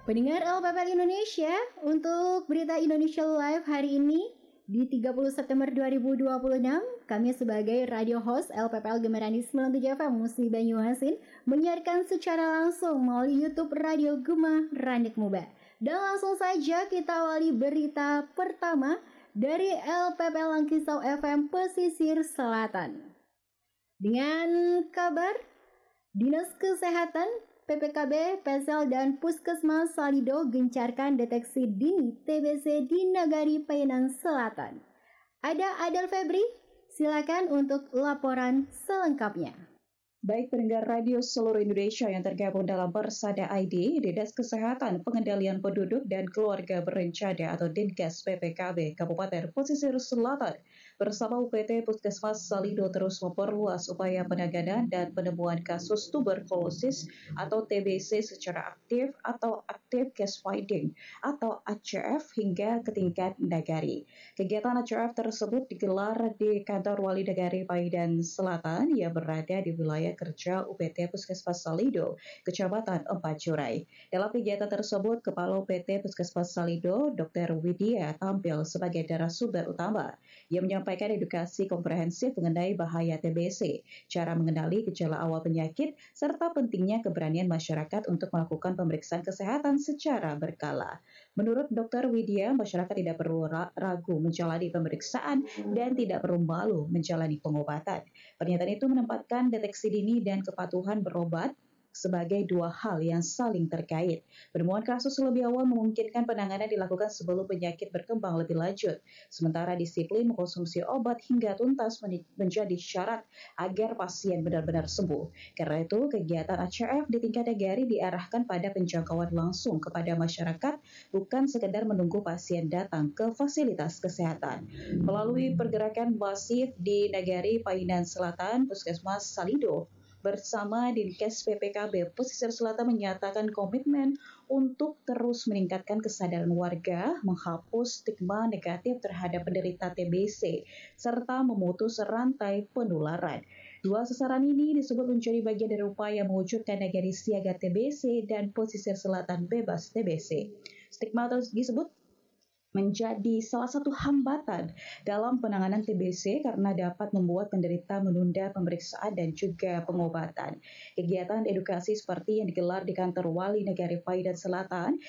Pendengar LPPL Indonesia, untuk berita Indonesia Live hari ini di 30 September 2026, kami sebagai radio host LPPL Gemerani 97 FM Musi Banyuasin menyiarkan secara langsung melalui YouTube Radio Gema Ranik Muba. Dan langsung saja kita awali berita pertama dari LPPL Langkisau FM Pesisir Selatan. Dengan kabar, Dinas Kesehatan PPKB, PSL, dan Puskesmas Salido gencarkan deteksi dini TBC di Nagari Payanan Selatan. Ada Adel Febri, silakan untuk laporan selengkapnya. Baik pendengar radio seluruh Indonesia yang tergabung dalam Persada ID, Dinas Kesehatan Pengendalian Penduduk dan Keluarga Berencana atau Dinkes PPKB Kabupaten Pesisir Selatan bersama UPT Puskesmas Salido terus memperluas upaya penanganan dan penemuan kasus tuberkulosis atau TBC secara aktif atau Active Case Finding atau ACF hingga ke tingkat nagari. Kegiatan ACF tersebut digelar di kantor Wali Nagari Payanan Selatan yang berada di wilayah kerja UPT Puskesmas Salido, Kecamatan Empat Jurai. Dalam kegiatan tersebut, Kepala UPT Puskesmas Salido, Dr. Widya, tampil sebagai narasumber utama yang menyampaikan edukasi komprehensif mengenai bahaya TBC, cara mengenali gejala awal penyakit, serta pentingnya keberanian masyarakat untuk melakukan pemeriksaan kesehatan secara berkala. Menurut Dr. Widya, masyarakat tidak perlu ragu menjalani pemeriksaan dan tidak perlu malu menjalani pengobatan. Pernyataan itu menempatkan deteksi dini dan kepatuhan berobat sebagai dua hal yang saling terkait. Penemuan kasus lebih awal memungkinkan penanganan dilakukan sebelum penyakit berkembang lebih lanjut. Sementara disiplin mengkonsumsi obat hingga tuntas menjadi syarat agar pasien benar-benar sembuh. Karena itu, kegiatan ACF di tingkat nagari diarahkan pada penjangkauan langsung kepada masyarakat, bukan sekedar menunggu pasien datang ke fasilitas kesehatan. Melalui pergerakan masif di Nagari Payanan Selatan, Puskesmas Salido bersama Dinkes PPKB Pesisir Selatan menyatakan komitmen untuk terus meningkatkan kesadaran warga, menghapus stigma negatif terhadap penderita TBC, serta memutus rantai penularan. Dua sasaran ini disebut menjadi bagian dari upaya mewujudkan Nagari Siaga TBC dan Pesisir Selatan bebas TBC. Stigma disebut menjadi salah satu hambatan dalam penanganan TBC karena dapat membuat penderita menunda pemeriksaan dan juga pengobatan. Kegiatan edukasi seperti yang digelar di kantor Wali Nagari Payanan Selatan